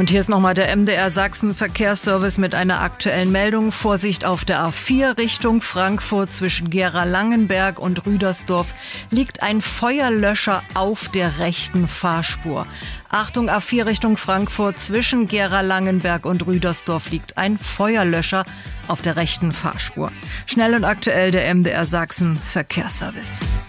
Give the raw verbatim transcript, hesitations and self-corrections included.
Und hier ist nochmal der M D R Sachsen Verkehrsservice mit einer aktuellen Meldung. Vorsicht auf der A vier Richtung Frankfurt zwischen Gera-Langenberg und Rüdersdorf liegt ein Feuerlöscher auf der rechten Fahrspur. Achtung, A vier Richtung Frankfurt zwischen Gera-Langenberg und Rüdersdorf liegt ein Feuerlöscher auf der rechten Fahrspur. Schnell und aktuell der M D R Sachsen Verkehrsservice.